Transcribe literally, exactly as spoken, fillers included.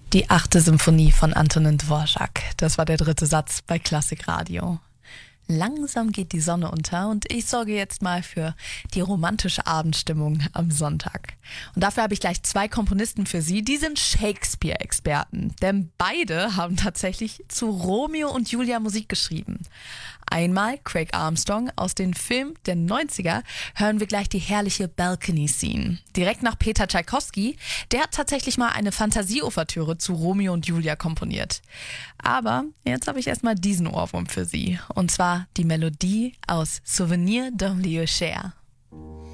Die achte Symphonie von Antonin Dvorak. Das war der dritte Satz bei Klassikradio. Langsam geht die Sonne unter und ich sorge jetzt mal für die romantische Abendstimmung am Sonntag. Und dafür habe ich gleich zwei Komponisten für Sie, die sind Shakespeare-Experten. Denn beide haben tatsächlich zu Romeo und Julia Musik geschrieben. Einmal Craig Armstrong aus dem Film der neunziger hören wir gleich die herrliche Balcony Scene. Direkt nach Peter Tschaikowski, der hat tatsächlich mal eine Fantasie-Ouvertüre zu Romeo und Julia komponiert. Aber jetzt habe ich erstmal diesen Ohrwurm für Sie. Und zwar die Melodie aus Souvenir d'un lieu cher.